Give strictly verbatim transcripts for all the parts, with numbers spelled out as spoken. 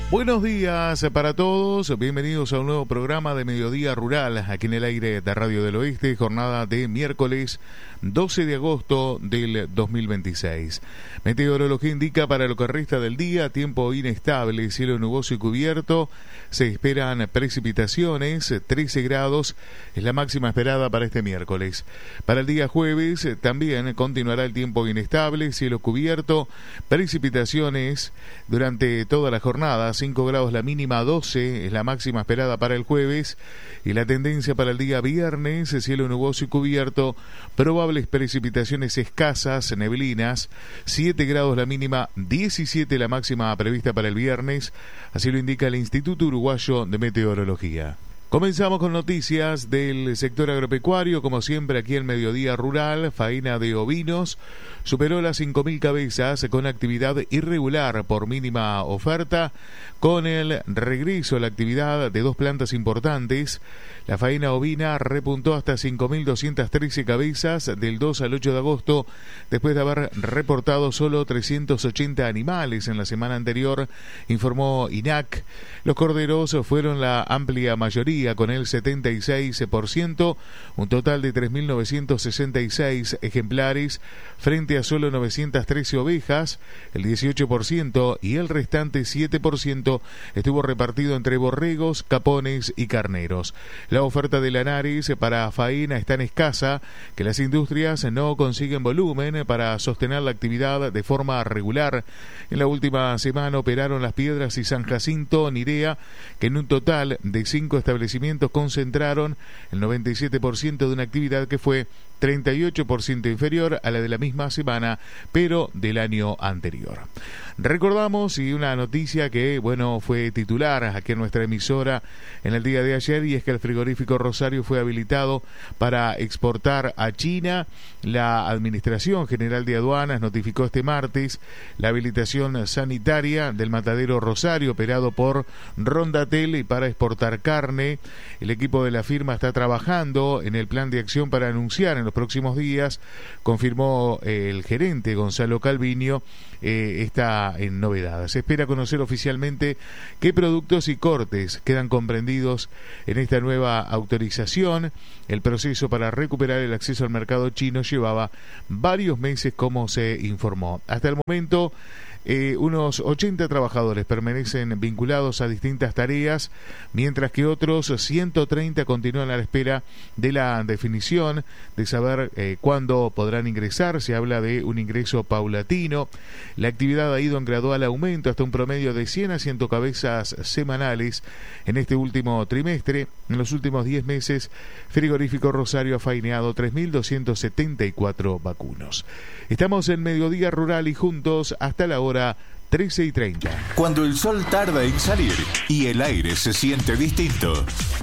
Buenos días para todos, bienvenidos a un nuevo programa de Mediodía Rural, aquí en el aire de Radio del Oeste, jornada de miércoles doce de agosto del dos mil veintiséis. Meteorología indica para lo que resta del día, tiempo inestable, cielo nuboso y cubierto, se esperan precipitaciones, trece grados es la máxima esperada para este miércoles. Para el día jueves también continuará el tiempo inestable, cielo cubierto, precipitaciones durante toda la jornada, cinco grados la mínima, doce es la máxima esperada para el jueves, y la tendencia para el día viernes, cielo nuboso y cubierto, probables precipitaciones escasas, neblinas, siete grados la mínima, diecisiete la máxima prevista para el viernes, así lo indica el Instituto Uruguayo de Meteorología. Comenzamos con noticias del sector agropecuario, como siempre aquí en Mediodía Rural. Faena de ovinos superó las cinco mil cabezas con actividad irregular por mínima oferta, con el regreso a la actividad de dos plantas importantes. La faena ovina repuntó hasta cinco mil doscientas trece cabezas del dos al ocho de agosto, después de haber reportado solo trescientos ochenta animales en la semana anterior, informó INAC. Los corderos fueron la amplia mayoría, con el setenta y seis por ciento, un total de tres mil novecientos sesenta y seis ejemplares, frente a solo novecientas trece ovejas, el dieciocho por ciento, y el restante siete por ciento estuvo repartido entre borregos, capones y carneros. La oferta de lanares para faena es tan escasa que las industrias no consiguen volumen para sostener la actividad de forma regular. En la última semana operaron Las Piedras y San Jacinto, Nirea, que en un total de cinco establecimientos concentraron el noventa y siete por ciento de una actividad que fue treinta y ocho por ciento inferior a la de la misma semana, pero del año anterior. Recordamos, y una noticia que, bueno, fue titular aquí en nuestra emisora en el día de ayer, y es que el frigorífico Rosario fue habilitado para exportar a China. La Administración General de Aduanas notificó este martes la habilitación sanitaria del matadero Rosario, operado por Rondatel, y para exportar carne. El equipo de la firma está trabajando en el plan de acción para anunciar en los próximos días, confirmó eh, el gerente Gonzalo Calviño, eh, esta en novedad. Se espera conocer oficialmente qué productos y cortes quedan comprendidos en esta nueva autorización. El proceso para recuperar el acceso al mercado chino llevaba varios meses, como se informó. Hasta el momento, Eh, unos ochenta trabajadores permanecen vinculados a distintas tareas, mientras que otros ciento treinta continúan a la espera de la definición de saber eh, cuándo podrán ingresar. Se habla de un ingreso paulatino. La actividad ha ido en gradual aumento hasta un promedio de cien a cien cabezas semanales en este último trimestre. En los últimos diez meses, Frigorífico Rosario ha faineado tres mil doscientos setenta y cuatro vacunos. Estamos en Mediodía Rural y juntos hasta la hora trece y treinta. Cuando el sol tarda en salir y el aire se siente distinto,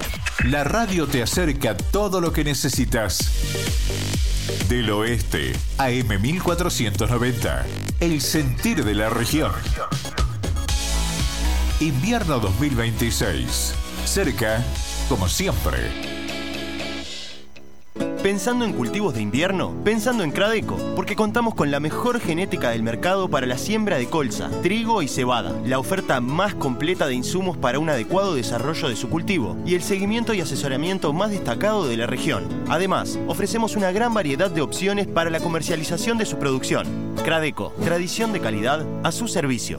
la radio te acerca todo lo que necesitas. Del Oeste, A M mil cuatrocientos noventa, el sentir de la región. Invierno dos mil veintiséis, cerca como siempre. Pensando en cultivos de invierno, pensando en Cradeco, porque contamos con la mejor genética del mercado para la siembra de colza, trigo y cebada, la oferta más completa de insumos para un adecuado desarrollo de su cultivo y el seguimiento y asesoramiento más destacado de la región. Además, ofrecemos una gran variedad de opciones para la comercialización de su producción. Cradeco, tradición de calidad a su servicio.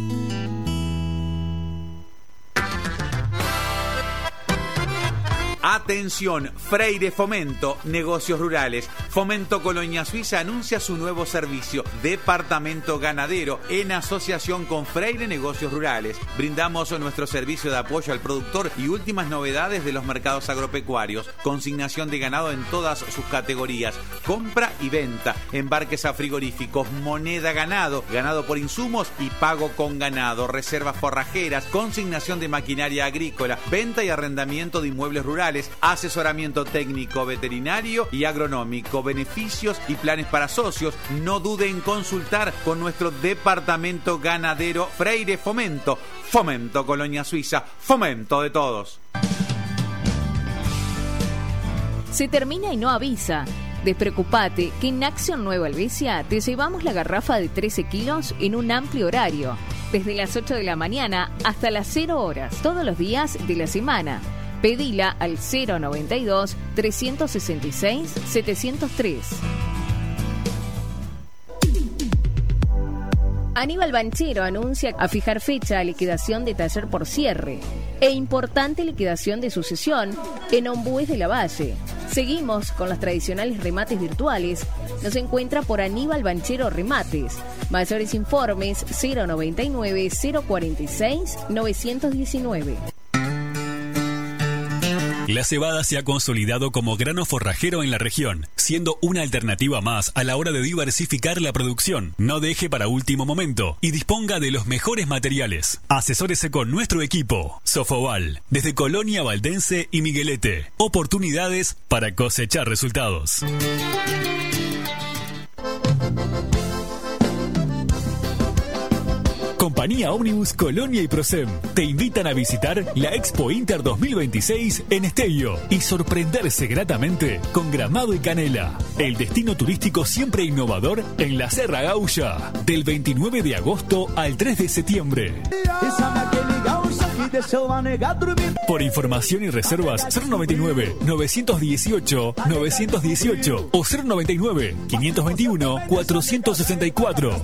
Atención, Freire Fomento, negocios rurales. Fomento Colonia Suiza anuncia su nuevo servicio, Departamento Ganadero, en asociación con Freire Negocios Rurales. Brindamos nuestro servicio de apoyo al productor y últimas novedades de los mercados agropecuarios. Consignación de ganado en todas sus categorías, compra y venta, embarques a frigoríficos, moneda ganado, ganado por insumos y pago con ganado, reservas forrajeras, consignación de maquinaria agrícola, venta y arrendamiento de inmuebles rurales, asesoramiento técnico, veterinario y agronómico, beneficios y planes para socios. No dude en consultar con nuestro departamento ganadero Freire Fomento. Fomento Colonia Suiza, fomento de todos. Se termina y no avisa. Despreocupate que en Acción Nueva Helvecia te llevamos la garrafa de trece kilos en un amplio horario. desde las ocho de la mañana hasta las cero horas, todos los días de la semana. Pedila al cero noventa y dos, trescientos sesenta y seis, setecientos tres. Aníbal Banchero anuncia a fijar fecha a liquidación de taller por cierre e importante liquidación de sucesión en Ombués de la Valle. Seguimos con los tradicionales remates virtuales. Nos encuentra por Aníbal Banchero Remates. Mayores informes cero noventa y nueve, cero cuarenta y seis, novecientos diecinueve. La cebada se ha consolidado como grano forrajero en la región, siendo una alternativa más a la hora de diversificar la producción. No deje para último momento y disponga de los mejores materiales. Asesórese con nuestro equipo. Sofoval, desde Colonia Valdense y Miguelete. Oportunidades para cosechar resultados. Compañía Ómnibus Colonia y Prosem te invitan a visitar la Expo Inter dos mil veintiséis en Esteio y sorprenderse gratamente con Gramado y Canela, el destino turístico siempre innovador en la Serra Gaulla, del veintinueve de agosto al tres de septiembre. Por información y reservas cero noventa y nueve, novecientos dieciocho, novecientos dieciocho o cero noventa y nueve, quinientos veintiuno, cuatrocientos sesenta y cuatro.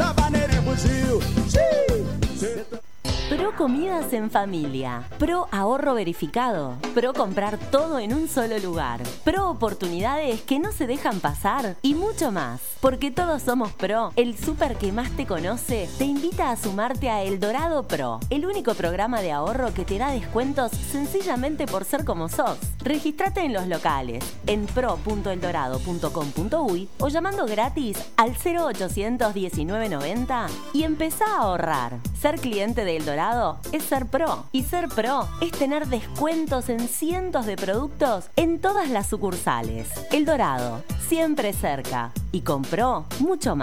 Pro Comidas en Familia, Pro Ahorro Verificado, Pro Comprar todo en un solo lugar, Pro Oportunidades que no se dejan pasar y mucho más. Porque todos somos Pro, el súper que más te conoce te invita a sumarte a El Dorado Pro, el único programa de ahorro que te da descuentos sencillamente por ser como sos. Regístrate en los locales, en pro punto el dorado punto com punto uy o llamando gratis al cero ochocientos diecinueve noventa y empezá a ahorrar. Ser cliente de El Dorado es ser Pro, y ser Pro es tener descuentos en cientos de productos en todas las sucursales. El Dorado, siempre cerca, y con Pro, mucho más.